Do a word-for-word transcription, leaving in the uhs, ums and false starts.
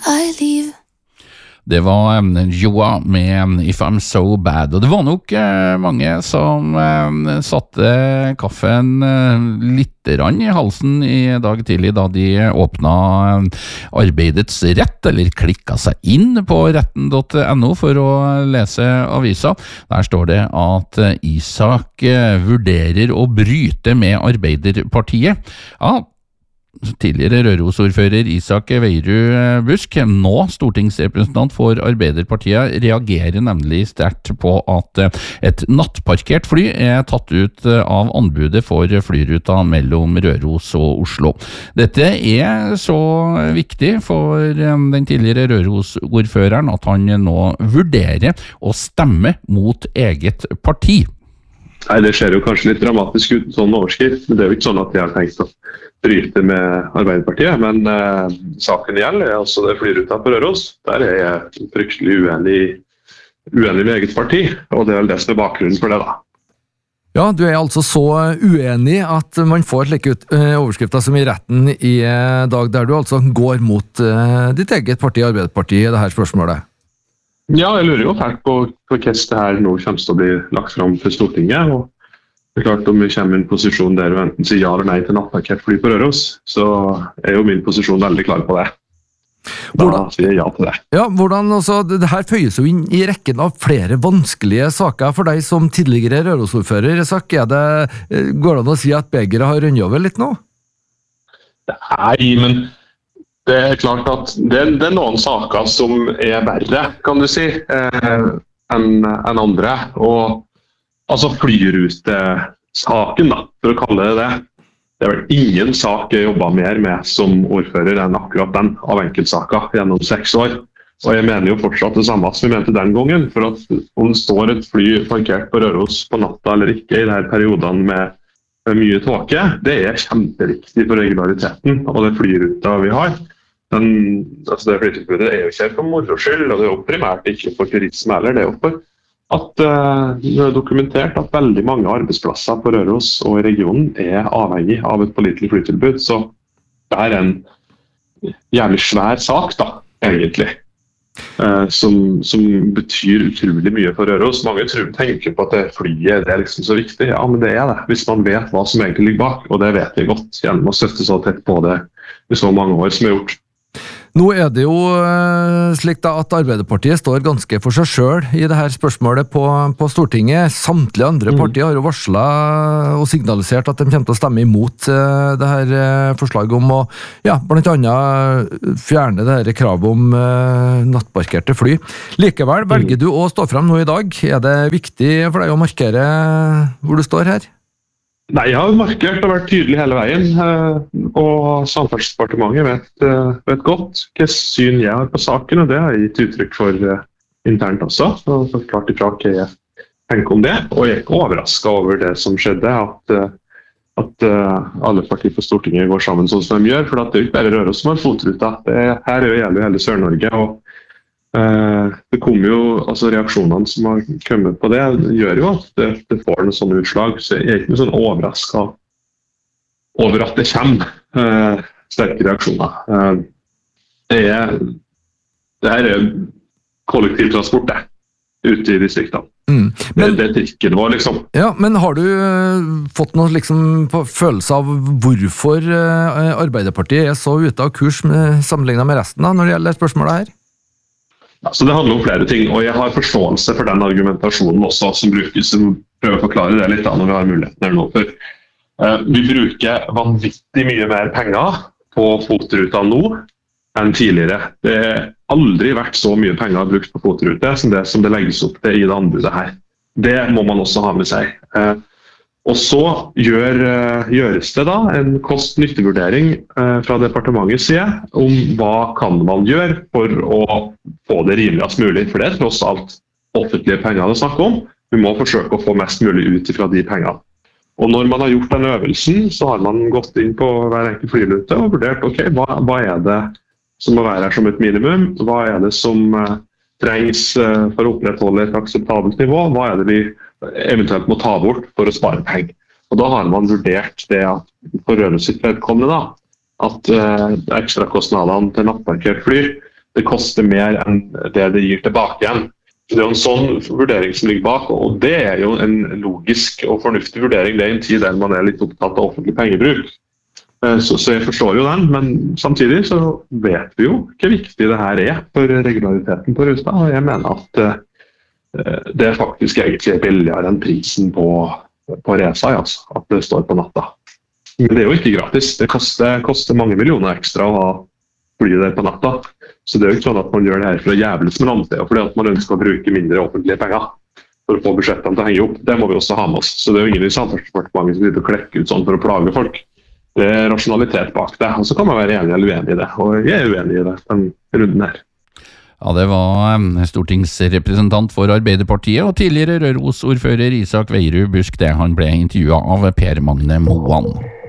I leave. Det var um, Joa med If I'm So Bad, og det var nok uh, mange som uh, satte kaffen uh, litt rann i halsen i dag tidlig da de åpnet uh, Arbeidets Rett, eller klikket seg inn på retten punktum no for å lese avisa. Der står det at uh, Isak uh, vurderer å bryte med Arbeiderpartiet. Ja, tidligere Røros-ordfører Isak Veierud Busk, nå stortingsrepresentant for Arbeiderpartiet, reagerer nemlig sterkt på at et nattparkert fly er tatt ut av anbudet for flyruta mellom Røros og Oslo. Dette er så viktig for den tidligere Røros-ordføreren at han nå vurderer å stemme mot eget parti. Nei, det ser jo kanskje litt dramatisk ut, sånn overskrift, men det er jo ikke sånn at jeg har tenkt å bryte med Arbeiderpartiet, men eh, saken gjelder er altså det flyruta på Røros. Der er jeg fryktelig uenig, uenig med eget parti, og det er vel det som er bakgrunnen for det da. Ja, du er altså så uenig at man får slike ut, uh, overskrifter som i retten i uh, dag, der du altså går mot uh, ditt eget parti, Arbeiderpartiet, i dette spørsmålet. Ja, jeg lurer jo fælt på hvordan det her nå kommer til å bli lagt fram for Stortinget, og det er klart om vi kommer i en posisjon der vi enten sier ja eller nei til nattparkert fly på Røros, så er jo min posisjon veldig klar på det. Da hvordan, sier jeg ja til det. Ja, hvordan altså, det her føyes jo inn i rekken av flere vanskelige saker for deg som tidligere Røros-ordfører. Isak, er det, går det an å si at begeret har rønnet over litt nå? Nei, men det er klart at det, det er noen saker som er verre, kan du si, eh, enn en andre. Og altså flyrutesaken, da, for å kalle det det. Det er vel ingen sak jeg jobber mer med som ordfører enn akkurat den av enkeltsaker gjennom seks år. Og jeg mener jo fortsatt det samme som vi mente den gangen, for at om det står et fly parkert på Røros på natta eller ikke i denne perioden med mye tåke, det er kjempeviktig for regulariteten og det flyruta vi har. Den, altså det flytilbudet er jo ikke for moro skyld, og det er jo primært ikke for turisme heller. Det er jo for at uh, det er dokumentert at veldig mange arbeidsplasser på Røros og i regionen er avhengig av et pålitelig flytilbud. Så det er en jævlig svær sak da, egentlig. Uh, som, som betyr utrolig mye for Røros. Mange tror, tenker på at det flyet det er liksom så viktig. Ja, men det er det, hvis man vet hva som egentlig ligger bak. Og det vet vi godt gjennom å støtte så tett på det i så mange år som vi har gjort. Nå er det jo slik da at Arbeiderpartiet står ganske for seg selv i dette spørsmålet på, på Stortinget. Samtlige andre partier har jo varslet og signalisert at de kommer til å stemme imot uh, det her forslaget om å ja, blant annet fjerne det her kravet om uh, nattparkerte fly. Likevel velger du å stå frem nå i dag. Er det viktig for deg å markere hvor du står her? Nei, jeg har markert og vært tydelig hele veien, og Samferdselsdepartementet vet, vet godt hva syn jeg har på saken, og det har jeg gitt uttrykk for internt også, og så klart ifra hva jeg tenker om det. Og jeg er ikke overrasket over det som skjedde, at, at alle partier på Stortinget går sammen sånn som de gjør, for det er jo ikke bare Røros som har fotruta. Det her er jo gjelder hele Sør-Norge, og Uh, det kommer jo, altså reaksjonene som har kommet på det, gjør jo at det, det får noen sånne utslag, så jeg er ikke noe sånn overrasket over at det kommer uh, sterke reaksjoner. Uh, det er det her er kollektivtransport det, ute i distriktene. Mm. Men, det, det er trikken vår, liksom. Ja, men har du uh, fått noen liksom, følelse av hvorfor uh, Arbeiderpartiet er så ute av kurs med, sammenlignet med resten da, når det gjelder spørsmålet her? Altså det handler om flere ting, og jeg har forståelse for den argumentasjonen også som brukes, som prøver å forklare det litt da når vi har muligheten her nå. For, uh, vi bruker vanvittig mye mer penger på fotruta nå enn tidligere. Det har aldri vært så mye penger brukt på fotrute som det som det legges opp til i det anbudet her. Det må man også ha med seg. Uh, Og så gjør, gjøres det da en kost-nyttevurdering fra departementets side om hva kan man gjøre for å få det rimeligst mulig. For det er tross alt offentlige penger det snakker om. Vi må forsøke å få mest mulig ut fra de pengene. Og når man har gjort den øvelsen, så har man gått inn på hver enkelt flyrute og vurdert ok, hva, hva er det som må være her som et minimum? Hva er det som trengs for å opprettholde et akseptabelt nivå? Hva er det vi eventuelt må ta bort for å spare penger? Og da har man vurdert det at for Røros sitt vedkommende da, at uh, ekstrakostnadene til nattparkert fly det koster mer enn det det gir tilbake igjen. Så det er jo en sånn vurdering som ligger bak, og det er jo en logisk og fornuftig vurdering. Det er en tid der man er litt opptatt av offentlig pengebruk. Så, så jeg forstår jo den, men samtidig så vet vi jo hvor viktig det her er for regulariteten på Rausta, og jeg mener at uh, det er faktisk egentlig billigere enn prisen på, på Resai, altså, at det står på natta. Men det er jo ikke gratis, det koster, koster mange millioner ekstra å ha fly der på natta, så det er jo ikke sånn at man gjør det her for å jævles med andre, fordi at man ønsker å bruke mindre offentlige penger for å få budsjettene til å henge opp. Det må vi også ha med oss, så det er jo ingen i Samferdselsdepartementet som vil klekke ut sånn for å plage folk. Det er rasjonalitet bak det, og så kan man være enig eller uenig i det, og jeg er uenig i det, den runden her. Ja, det var stortingsrepresentant for Arbeiderpartiet og tidligere Røros-ordfører Isak Veierud Busk, det han ble intervjuet av Per Magne Moan.